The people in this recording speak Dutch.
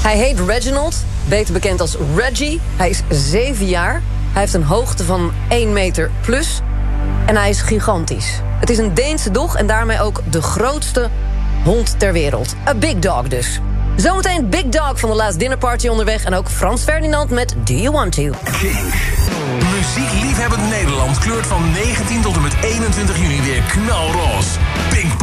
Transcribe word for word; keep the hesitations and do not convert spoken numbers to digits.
Hij heet Reginald, beter bekend als Reggie. Hij is zeven jaar. Hij heeft een hoogte van één meter plus. En hij is gigantisch. Het is een Deense dog en daarmee ook de grootste hond ter wereld. A big dog dus. Zometeen Big Dog van de Last Dinner Party onderweg. En ook Frans Ferdinand met Do You Want To. Kink. Muziekliefhebbend Nederland kleurt van negentien tot en met eenentwintig juni weer knalroze. Pinkpop.